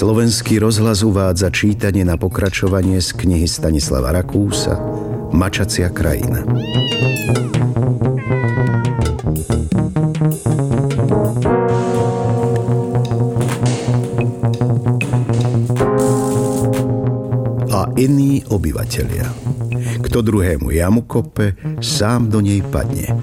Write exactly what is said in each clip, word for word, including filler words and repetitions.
Slovenský rozhlas uvádza čítanie na pokračovanie z knihy Stanislava Rakúsa Mačacia krajina. A iní obyvatelia. Kto druhému jamu kope, sám do nej padne.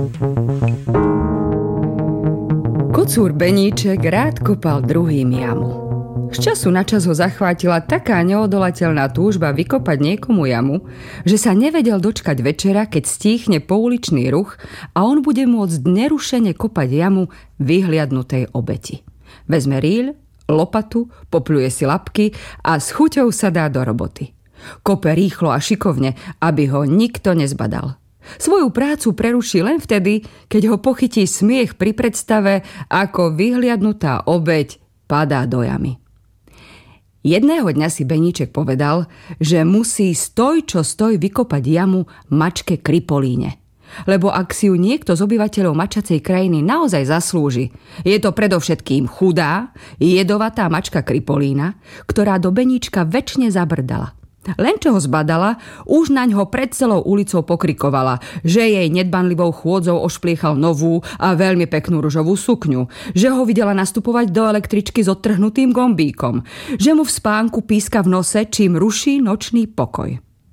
Kocúr Beníček rád kopal druhým jamu. Z času na čas ho zachvátila taká neodolateľná túžba vykopať niekomu jamu, že sa nevedel dočkať večera, keď stíchne pouličný ruch a on bude môcť nerušene kopať jamu vyhliadnutej obeti. Vezme rýľ, lopatu, popľuje si labky a s chuťou sa dá do roboty. Kope rýchlo a šikovne, aby ho nikto nezbadal. Svoju prácu preruší len vtedy, keď ho pochytí smiech pri predstave, ako vyhliadnutá obeť padá do jamy. Jedného dňa si Beníček povedal, že musí stoj čo stoj vykopať jamu mačke Kripolíne. Lebo ak si ju niekto z obyvateľov Mačacej krajiny naozaj zaslúži, je to predovšetkým chudá, jedovatá mačka Kripolína, ktorá do Beníčka večne zabrdala. Len čo ho zbadala, už naň ho pred celou ulicou pokrikovala, že jej nedbanlivou chôdzou ošpliechal novú a veľmi peknú ružovú sukňu, že ho videla nastupovať do električky s odtrhnutým gombíkom, že mu v spánku píska v nose, čím ruší nočný pokoj.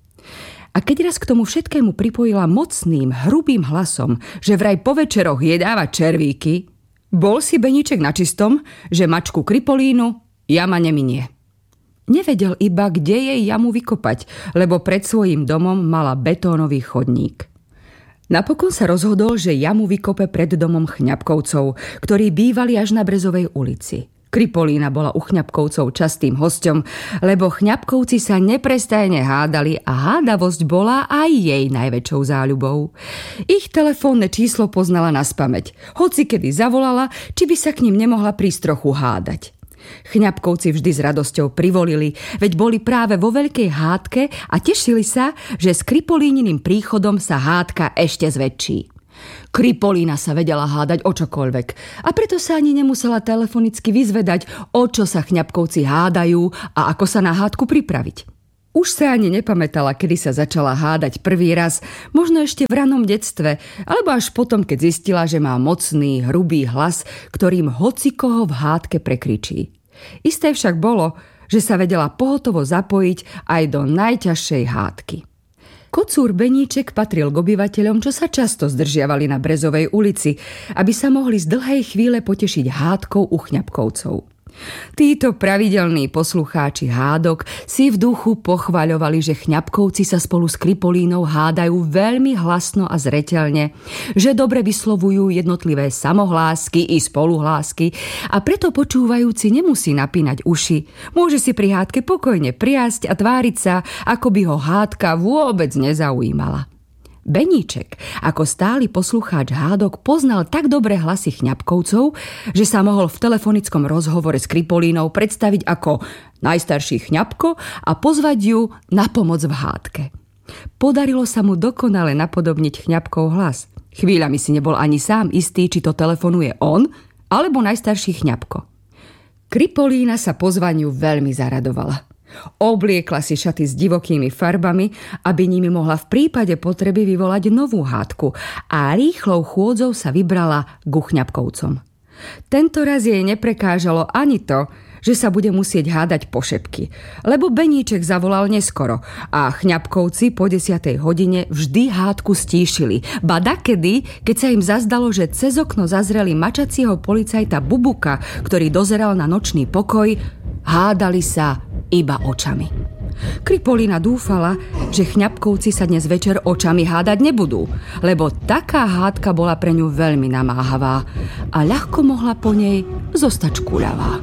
A keď raz k tomu všetkému pripojila mocným, hrubým hlasom, že vraj po večeroch jedáva červíky, bol si Beníček na čistom, že mačku Kripolínu jama neminie. Nevedel iba, kde jej jamu vykopať, lebo pred svojím domom mala betónový chodník. Napokon sa rozhodol, že jamu vykope pred domom Chňapkovcov, ktorí bývali až na Brezovej ulici. Kripolína bola u Chňapkovcov častým hosťom, lebo Chňapkovci sa neprestajne hádali a hádavosť bola aj jej najväčšou záľubou. Ich telefónne číslo poznala naspamäť. Hoci kedy zavolala, či by sa k ním nemohla prísť trochu hádať. Chňapkovci vždy s radosťou privolili, veď boli práve vo veľkej hádke a tešili sa, že s Kripolíniným príchodom sa hádka ešte zväčší. Kripolína sa vedela hádať o čokoľvek a preto sa ani nemusela telefonicky vyzvedať, o čo sa Chňapkovci hádajú a ako sa na hádku pripraviť. Už sa ani nepamätala, kedy sa začala hádať prvý raz, možno ešte v ranom detstve, alebo až potom, keď zistila, že má mocný, hrubý hlas, ktorým hocikoho v hádke prekričí. Isté však bolo, že sa vedela pohotovo zapojiť aj do najťažšej hádky. Kocúr Beníček patril k obyvateľom, čo sa často zdržiavali na Brezovej ulici, aby sa mohli z dlhej chvíle potešiť hádkou u Chňapkovcov. Títo pravidelní poslucháči hádok si v duchu pochvaľovali, že Chňapkovci sa spolu s Kripolínou hádajú veľmi hlasno a zreteľne, že dobre vyslovujú jednotlivé samohlásky i spoluhlásky a preto počúvajúci nemusí napínať uši. Môže si pri hádke pokojne priasť a tváriť sa, ako by ho hádka vôbec nezaujímala. Beníček, ako stály poslucháč hádok, poznal tak dobre hlasy Chňapkovcov, že sa mohol v telefonickom rozhovore s Kripolínou predstaviť ako najstarší Chňapko a pozvať ju na pomoc v hádke. Podarilo sa mu dokonale napodobniť Chňapkov hlas. Chvíľami si nebol ani sám istý, či to telefonuje on, alebo najstarší Chňapko. Kripolína sa pozvaniu veľmi zaradovala. Obliekla si šaty s divokými farbami, aby nimi mohla v prípade potreby vyvolať novú hádku a rýchlou chôdzou sa vybrala k Chňapkovcom. Tento raz jej neprekážalo ani to, že sa bude musieť hádať po šepky, lebo Beníček zavolal neskoro a Chňapkovci po desiatej hodine vždy hádku stíšili. Ba dakedy, keď sa im zazdalo, že cez okno zazreli mačacieho policajta Bubuka, ktorý dozeral na nočný pokoj, hádali sa iba očami. Kripolína dúfala, že Chňapkovci sa dnes večer očami hádať nebudú, lebo taká hádka bola pre ňu veľmi namáhavá a ľahko mohla po nej zostať škúľavá.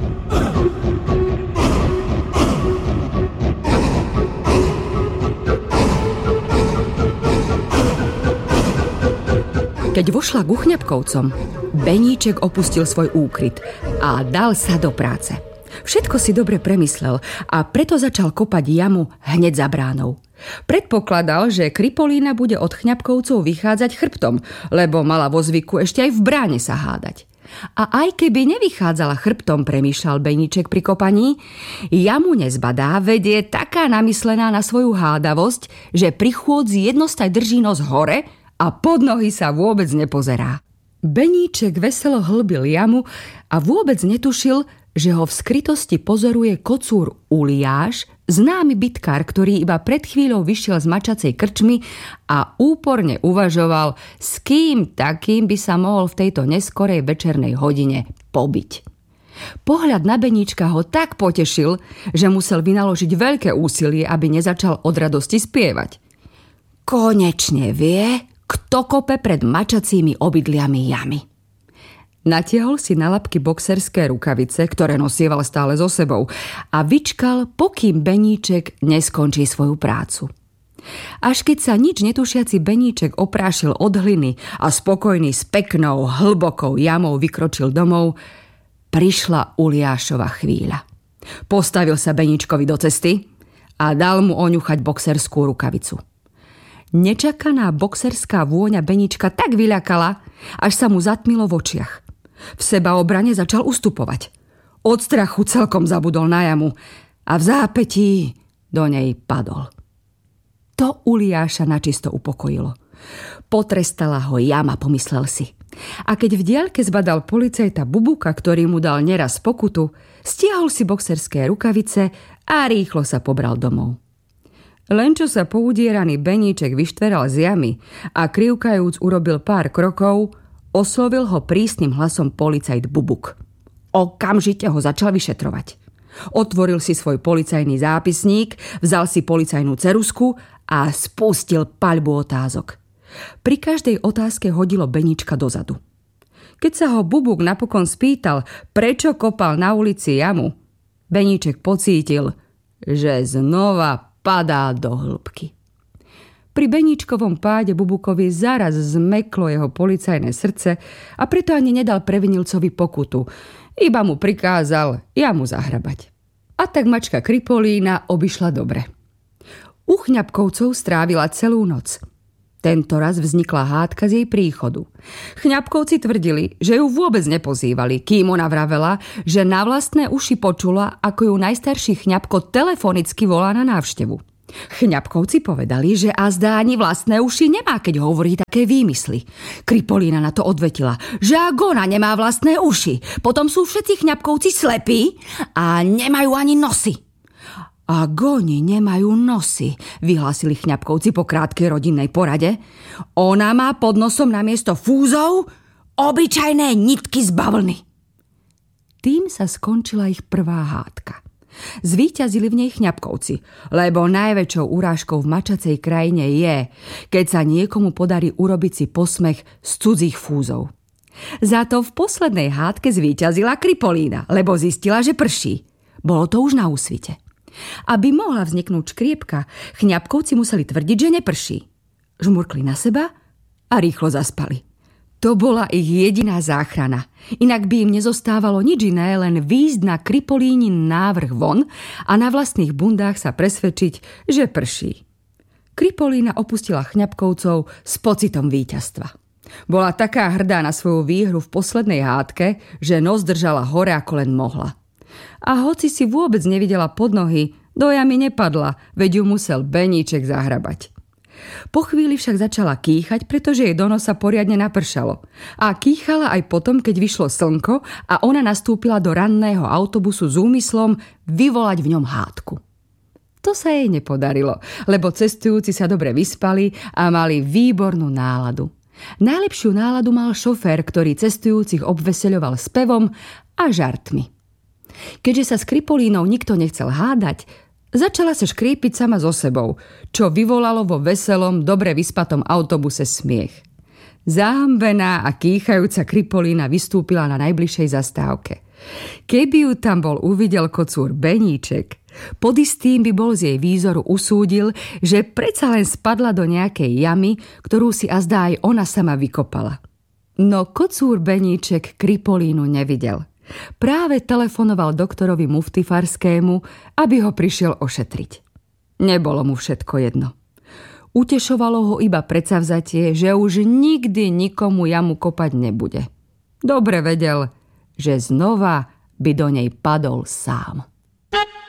Keď vošla ku Chňapkovcom, Beníček opustil svoj úkryt a dal sa do práce. Všetko si dobre premyslel a preto začal kopať jamu hneď za bránou. Predpokladal, že Kripolína bude od Chňapkovcov vychádzať chrbtom, lebo mala vo zvyku ešte aj v bráne sa hádať. A aj keby nevychádzala chrbtom, premýšľal Beníček pri kopaní, jamu nezbadá, vedie taká namyslená na svoju hádavosť, že pri chôdzi jednostaj drží nos hore a pod nohy sa vôbec nepozerá. Beníček veselo hlbil jamu a vôbec netušil, že ho v skrytosti pozoruje kocúr Uliáš, známy bitkár, ktorý iba pred chvíľou vyšiel z mačacej krčmy a úporne uvažoval, s kým takým by sa mohol v tejto neskorej večernej hodine pobiť. Pohľad na Beníčka ho tak potešil, že musel vynaložiť veľké úsilie, aby nezačal od radosti spievať. Konečne vie, kto kope pred mačacími obydliami jamy. Natiahol si na labky boxerské rukavice, ktoré nosieval stále so sebou, a vyčkal, pokým Beníček neskončí svoju prácu. Až keď sa nič netušiaci Beníček oprášil od hliny a spokojný s peknou, hlbokou jamou vykročil domov, prišla Uliášova chvíľa. Postavil sa Beníčkovi do cesty a dal mu oňuchať boxerskú rukavicu. Nečakaná boxerská vôňa Beníčka tak vyľakala, až sa mu zatmilo v očiach. V sebaobrane začal ustupovať. Od strachu celkom zabudol na jamu a v zápätí do nej padol. To Uliáša načisto upokojilo. Potrestala ho jama, pomyslel si. A keď v diaľke zbadal policajta Bubuka, ktorý mu dal neraz pokutu, stiahol si boxerské rukavice a rýchlo sa pobral domov. Len čo sa poudieraný Beníček vyštveral z jamy a krivkajúc urobil pár krokov, oslovil ho prísnym hlasom policajt Bubuk. Okamžite ho začal vyšetrovať. Otvoril si svoj policajný zápisník, vzal si policajnú ceruzku a spustil paľbu otázok. Pri každej otázke hodilo Beníčka dozadu. Keď sa ho Bubuk napokon spýtal, prečo kopal na ulici jamu, Beníček pocítil, že znova padá do hĺbky. Pri Beníčkovom páde Bubukovi zaraz zmeklo jeho policajné srdce a preto ani nedal previnilcovi pokutu. Iba mu prikázal jamu zahrabať. A tak mačka Kripolína obišla dobre. U Chňapkovcov strávila celú noc. Tento raz vznikla hádka z jej príchodu. Chňapkovci tvrdili, že ju vôbec nepozývali, kým ona vravela, že na vlastné uši počula, ako ju najstarší Chňapko telefonicky volá na návštevu. Chňapkovci povedali, že azda ani vlastné uši nemá, keď hovorí také výmysly. Kripolína na to odvetila, že ak ona nemá vlastné uši, potom sú všetci Chňapkovci slepí a nemajú ani nosy. A oni nemajú nosy, vyhlásili Chňapkovci po krátkej rodinnej porade. Ona má pod nosom namiesto fúzov obyčajné nitky z bavlny. Tým sa skončila ich prvá hádka. Zvíťazili v nej Chňapkovci, lebo najväčšou urážkou v mačacej krajine je, keď sa niekomu podarí urobiť si posmech z cudzích fúzov. Za to v poslednej hádke zvíťazila Kripolína, lebo zistila, že prší. Bolo to už na úsvite. Aby mohla vzniknúť škriepka, Chňapkovci museli tvrdiť, že neprší. Žmurkli na seba a rýchlo zaspali. To bola ich jediná záchrana. Inak by im nezostávalo nič iné, len výjsť na Kripolínin návrh von a na vlastných bundách sa presvedčiť, že prší. Kripolína opustila Chňapkovcov s pocitom víťazstva. Bola taká hrdá na svoju výhru v poslednej hádke, že nos držala hore ako len mohla. A hoci si vôbec nevidela pod nohy, do jamy nepadla, veď ju musel Beníček zahrabať. Po chvíli však začala kýchať, pretože jej do nosa poriadne napršalo. A kýchala aj potom, keď vyšlo slnko a ona nastúpila do ranného autobusu s úmyslom vyvolať v ňom hádku. To sa jej nepodarilo, lebo cestujúci sa dobre vyspali a mali výbornú náladu. Najlepšiu náladu mal šofér, ktorý cestujúcich obveseľoval spevom a žartmi. Keďže sa s Kripolínou nikto nechcel hádať, začala sa škrípiť sama so sebou, čo vyvolalo vo veselom, dobre vyspatom autobuse smiech. Zahambená a kýchajúca Kripolína vystúpila na najbližšej zastávke. Keby ju tam bol uvidel kocúr Beníček, pod istým by bol z jej výzoru usúdil, že predsa len spadla do nejakej jamy, ktorú si azda aj ona sama vykopala. No kocúr Beníček Kripolínu nevidel. Práve telefonoval doktorovi Muftifarskému, aby ho prišiel ošetriť. Nebolo mu všetko jedno. Utešovalo ho iba predsavzatie, že už nikdy nikomu jamu kopať nebude. Dobre vedel, že znova by do nej padol sám.